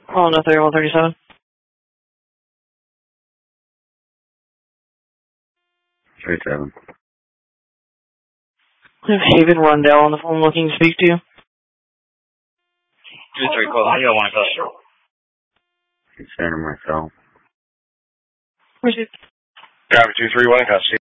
Oh, no, 3137. Seven. Haven Rundell on the phone looking to speak to you. 2-3, call. I got one call. It's Senator Marcel. Where's it? Driver 231 in custody.